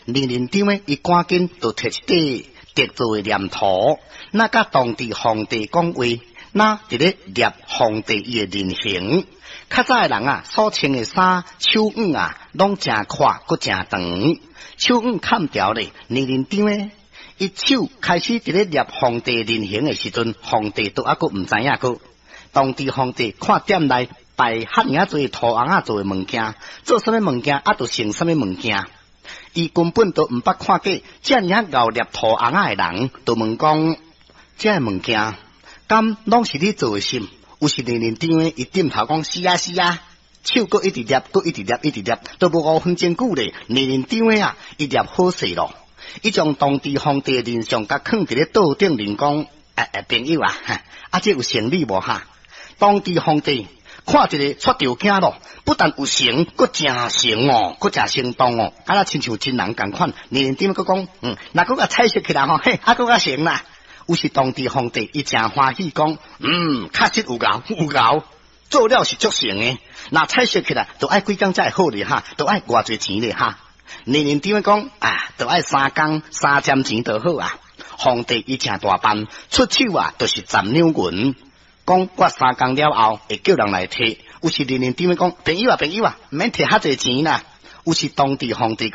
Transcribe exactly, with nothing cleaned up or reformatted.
年年长诶，伊赶紧就摕一块特做诶念图，那甲当地皇帝讲话，那伫咧念皇帝伊诶人形。较早诶人啊，所穿诶衫、手腕啊，拢真宽，搁真长，手腕砍掉咧，年年长诶。伊手开始伫咧捏皇帝人形诶时阵，皇帝都还阁毋知影个。当地皇帝看店内摆遐尔多土红仔做诶物件，做啥物物件啊，都成啥物物件。伊根本都毋捌看过遮尔啊熬捏土红仔诶人，都问讲：遮诶物件，敢拢是你做诶心？有时年年长诶，伊点头讲：是啊是啊。手搁一直捏，搁一直捏，一直捏，都无五分钟久咧。年年长诶啊，伊捏好势咯。伊将当地皇帝的人像甲放伫咧桌顶面讲，诶诶，朋友啊，啊这有成理无哈？当地皇帝看一个出着惊咯，不但有成，搁真成哦，搁真生动哦，啊那亲像真人共款。年年点个讲，嗯，那搁甲彩色起来吼，嘿，啊搁甲成啦。有时当地皇帝伊真欢喜讲，嗯，确实有熬有熬，做了是足成诶。那彩色起来，都爱几工才会好咧哈，都爱偌侪钱咧哈。年年点讲啊，都爱三工三针钱就好啊。皇帝伊真大办，出手啊，都是十两银。讲我三工了后，会叫人来摕。有时年年点讲，朋友啊朋友啊，免摕遐侪钱啦。有时当地皇帝。